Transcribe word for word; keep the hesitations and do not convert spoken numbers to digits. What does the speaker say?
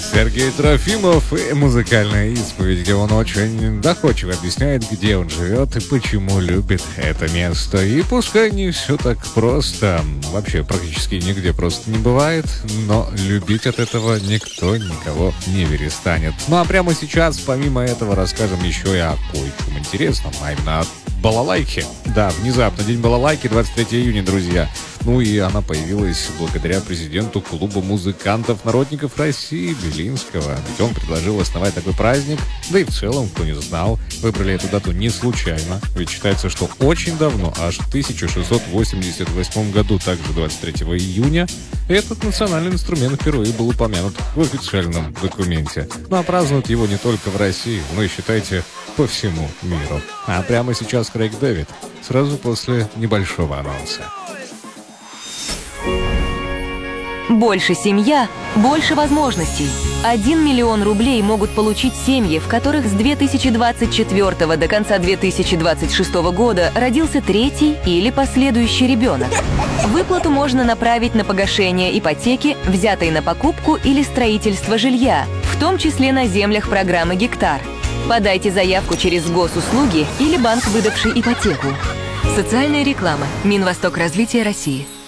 Сергей Трофимов и музыкальная исповедь, где он очень доходчиво объясняет, где он живет и почему любит это место. И пускай не все так просто, вообще практически нигде просто не бывает, но любить от этого никто никого не перестанет. Ну а прямо сейчас, помимо этого, расскажем еще и о кое-чем интересном, а именно о балалайке. Да, внезапно День балалайки, двадцать третьего июня, друзья. Ну и она появилась благодаря президенту клуба музыкантов-народников России Белинского. Ведь он предложил основать такой праздник. Да и в целом, кто не знал, выбрали эту дату не случайно. Ведь считается, что очень давно, аж в тысяча шестьсот восемьдесят восьмом году, также двадцать третьего июня, этот национальный инструмент впервые был упомянут в официальном документе. Ну а празднуют его не только в России, но и, считайте, по всему миру. А прямо сейчас Крейг Дэвид, сразу после небольшого анонса. Больше семья, больше возможностей. Один миллион рублей могут получить семьи, в которых с две тысячи двадцать четвёртого до конца две тысячи двадцать шестого года родился третий или последующий ребенок. Выплату можно направить на погашение ипотеки, взятой на покупку или строительство жилья, в том числе на землях программы «Гектар». Подайте заявку через госуслуги или банк, выдавший ипотеку. Социальная реклама. Минвосток развития России.